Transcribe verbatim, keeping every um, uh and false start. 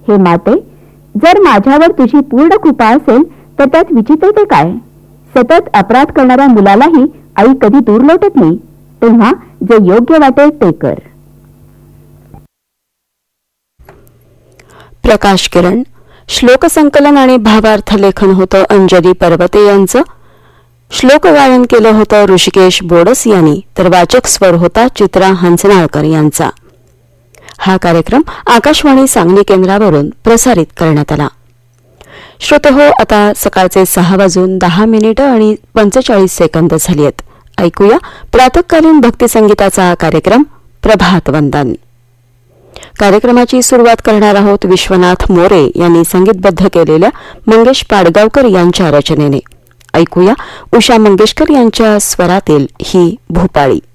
हे माते, जर माझ्यावर तुझी पूर्ण कृपा असेल तर त्यात विचित्र ते काय? सतत अपराध करणाऱ्या मुलालाही आई कधी दूर लोटत नाही. तेव्हा जे योग्य वाटेल ते कर. प्रकाश किरण. श्लोक संकलन आणि भावार्थ लेखन होतं अंजली पर्वते यांचं. श्लोक गायन केलं होतं ऋषिकेश बोडस यांनी, तर वाचक स्वर होता चित्रा हंसनाळकर यांचा. हा कार्यक्रम आकाशवाणी सांगली केंद्रावरून प्रसारित करण्यात आला. श्रोतेहो, आता सकाळचे सहा वाजून दहा मिनिटं आणि पंचेचाळीस सेकंद झाली आहेत. ऐकूया प्रातःकालीन भक्तिसंगीताचा हा कार्यक्रम प्रभात वंदन. कार्यक्रमाची सुरुवात करणार आहोत विश्वनाथ मोरे यांनी संगीतबद्ध केलेल्या मंगेश पाडगावकर यांच्या रचनेने. ऐकूया उषा मंगेशकर यांच्या स्वरातील ही भूपाळी.